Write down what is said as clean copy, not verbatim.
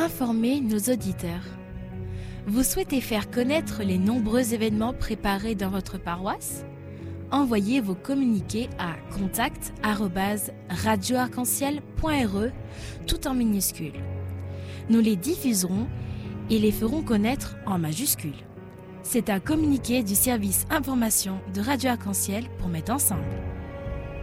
informer nos auditeurs. Vous souhaitez faire connaître les nombreux événements préparés dans votre paroisse ? Envoyez vos communiqués à contact@radioarc-en-ciel.re tout en minuscules. Nous les diffuserons et les ferons connaître en majuscules. C'est un communiqué du service information de Radio Arc-en-Ciel pour mettre ensemble.